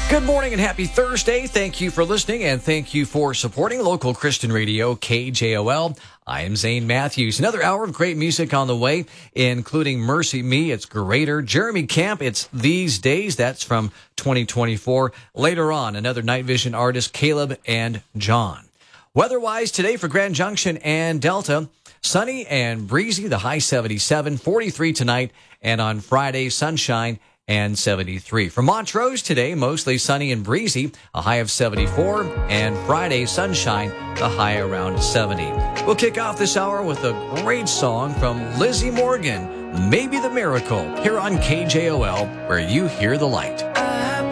Good morning and happy Thursday. Thank you for listening and thank you for supporting local Christian radio, KJOL. I am Zane Matthews. Another hour of great music on the way, including Mercy Me, It's Greater. Jeremy Camp, It's These Days. That's from 2024. Later on, another Night Vision artist, Caleb and John. Weather-wise today for Grand Junction and Delta, sunny and breezy, the high 77, 43 tonight, and on Friday, sunshine and 73. For Montrose today, mostly sunny and breezy, a high of 74, and Friday, sunshine, the high around 70. We'll kick off this hour with a great song from Lizzie Morgan, Maybe the Miracle, here on KJOL, where you hear the light.